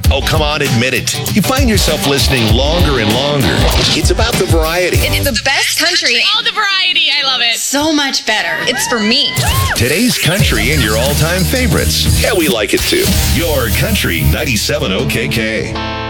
Oh, come on, admit it. You find yourself listening longer and longer. It's about the variety. It's the best country. All the variety. I love it. So much better. It's for me. Today's country and your all-time favorites. Yeah, we like it too. Your Country 97 OKK.